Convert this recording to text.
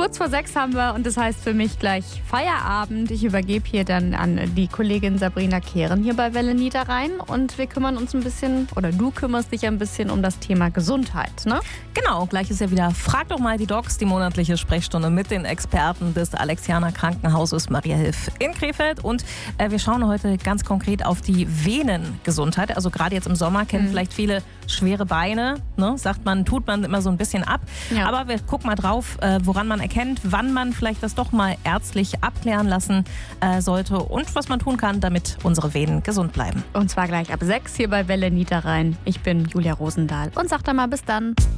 Kurz vor 6 haben wir und das heißt für mich gleich Feierabend. Ich übergebe hier dann an die Kollegin Sabrina Kehren hier bei Welle Niederrhein und wir kümmern uns ein bisschen, oder du kümmerst dich ein bisschen um das Thema Gesundheit, ne? Genau, gleich ist ja wieder Frag doch mal die Docs, die monatliche Sprechstunde mit den Experten des Alexianer Krankenhauses Maria Hilf in Krefeld. Und wir schauen heute ganz konkret auf die Venengesundheit. Also gerade jetzt im Sommer kennen vielleicht viele schwere Beine, ne? Sagt man, tut man immer so ein bisschen ab. Ja. Aber wir gucken mal drauf, woran man erkennt, wann man vielleicht das doch mal ärztlich abklären lassen sollte und was man tun kann, damit unsere Venen gesund bleiben. Und zwar gleich ab 6 hier bei Welle Niederrhein. Ich bin Julia Rosendahl und sag dann mal bis dann.